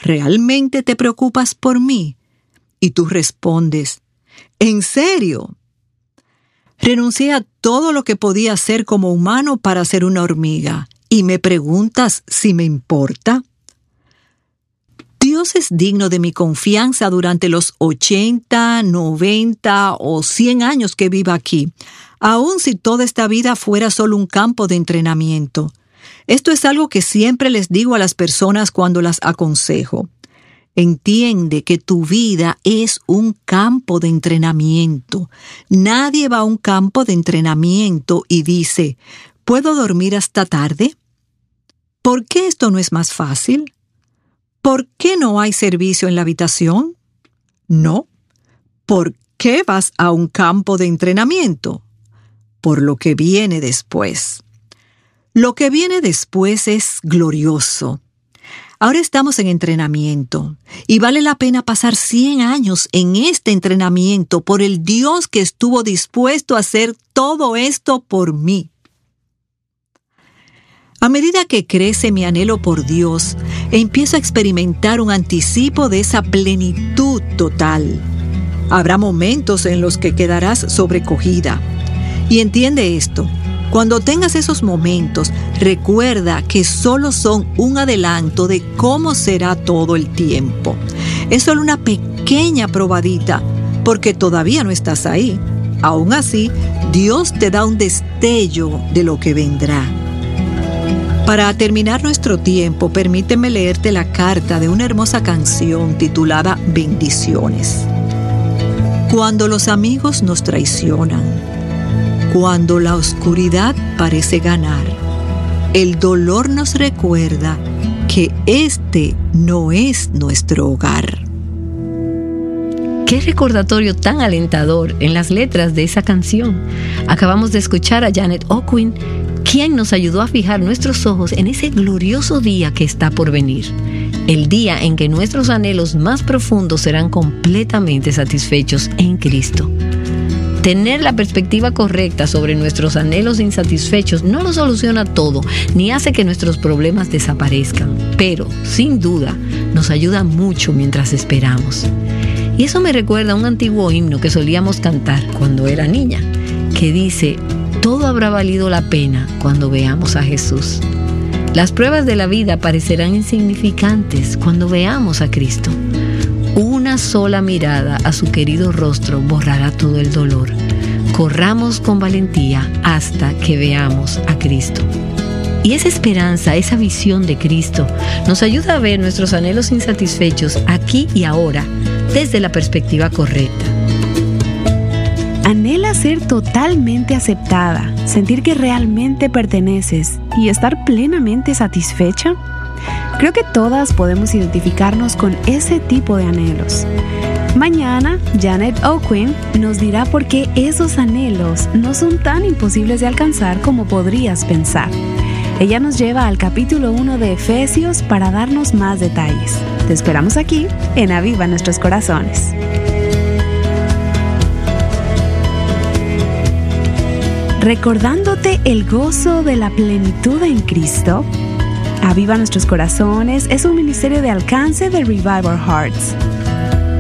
¿realmente te preocupas por mí? Y tú respondes, ¿en serio? Renuncié a todo lo que podía hacer como humano para ser una hormiga. ¿Y me preguntas si me importa? Dios es digno de mi confianza durante los 80, 90 o 100 años que viva aquí, aun si toda esta vida fuera solo un campo de entrenamiento. Esto es algo que siempre les digo a las personas cuando las aconsejo. Entiende que tu vida es un campo de entrenamiento. Nadie va a un campo de entrenamiento y dice, ¿puedo dormir hasta tarde? ¿Por qué esto no es más fácil? ¿Por qué no hay servicio en la habitación? No. ¿Por qué vas a un campo de entrenamiento? Por lo que viene después. Lo que viene después es glorioso. Ahora estamos en entrenamiento y vale la pena pasar 100 años en este entrenamiento por el Dios que estuvo dispuesto a hacer todo esto por mí. A medida que crece mi anhelo por Dios, empiezo a experimentar un anticipo de esa plenitud total. Habrá momentos en los que quedarás sobrecogida. Y entiende esto, cuando tengas esos momentos, recuerda que solo son un adelanto de cómo será todo el tiempo. Es solo una pequeña probadita, porque todavía no estás ahí. Aún así, Dios te da un destello de lo que vendrá. Para terminar nuestro tiempo, permíteme leerte la carta de una hermosa canción titulada Bendiciones. Cuando los amigos nos traicionan, cuando la oscuridad parece ganar, el dolor nos recuerda que este no es nuestro hogar. Qué recordatorio tan alentador en las letras de esa canción. Acabamos de escuchar a Janet Ockwin, quien nos ayudó a fijar nuestros ojos en ese glorioso día que está por venir. El día en que nuestros anhelos más profundos serán completamente satisfechos en Cristo. Tener la perspectiva correcta sobre nuestros anhelos insatisfechos no lo soluciona todo, ni hace que nuestros problemas desaparezcan, pero, sin duda, nos ayuda mucho mientras esperamos. Y eso me recuerda a un antiguo himno que solíamos cantar cuando era niña, que dice, todo habrá valido la pena cuando veamos a Jesús. Las pruebas de la vida parecerán insignificantes cuando veamos a Cristo. Una sola mirada a su querido rostro borrará todo el dolor. Corramos con valentía hasta que veamos a Cristo. Y esa esperanza, esa visión de Cristo, nos ayuda a ver nuestros anhelos insatisfechos aquí y ahora, desde la perspectiva correcta. Anhela ser totalmente aceptada, sentir que realmente perteneces y estar plenamente satisfecha. Creo que todas podemos identificarnos con ese tipo de anhelos. Mañana, Janet Ockwin nos dirá por qué esos anhelos no son tan imposibles de alcanzar como podrías pensar. Ella nos lleva al capítulo 1 de Efesios para darnos más detalles. Te esperamos aquí en Aviva Nuestros Corazones. Recordándote el gozo de la plenitud en Cristo, Aviva Nuestros Corazones es un ministerio de alcance de Revival Hearts.